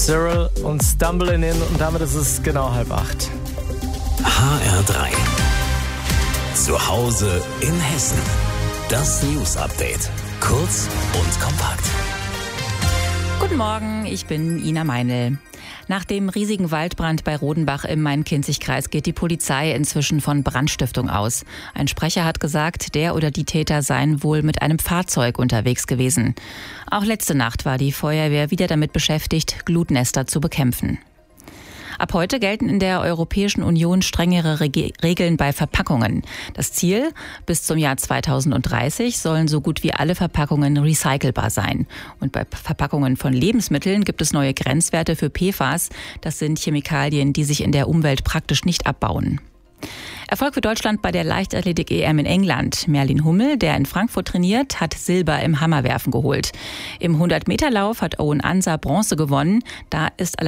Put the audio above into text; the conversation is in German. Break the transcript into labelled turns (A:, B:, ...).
A: Cyril und Stumbling In und damit ist es genau 7:30.
B: HR3. Zu Hause in Hessen. Das News Update. Kurz und kompakt.
C: Guten Morgen, ich bin Ina Meinl. Nach dem riesigen Waldbrand bei Rodenbach im Main-Kinzig-Kreis geht die Polizei inzwischen von Brandstiftung aus. Ein Sprecher hat gesagt, der oder die Täter seien wohl mit einem Fahrzeug unterwegs gewesen. Auch letzte Nacht war die Feuerwehr wieder damit beschäftigt, Glutnester zu bekämpfen. Ab heute gelten in der Europäischen Union strengere Regeln bei Verpackungen. Das Ziel: bis zum Jahr 2030 sollen so gut wie alle Verpackungen recycelbar sein. Und bei Verpackungen von Lebensmitteln gibt es neue Grenzwerte für PFAS. Das sind Chemikalien, die sich in der Umwelt praktisch nicht abbauen. Erfolg für Deutschland bei der Leichtathletik-EM in England. Merlin Hummel, der in Frankfurt trainiert, hat Silber im Hammerwerfen geholt. Im 100-Meter-Lauf hat Owen Ansa Bronze gewonnen. Da ist